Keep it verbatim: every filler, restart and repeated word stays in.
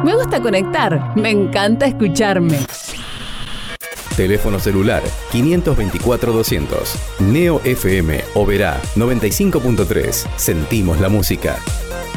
Me gusta conectar. Me encanta escucharme. Teléfono celular quinientos veinticuatro doscientos. Neo F M Oberá noventa y cinco punto tres. Sentimos la música.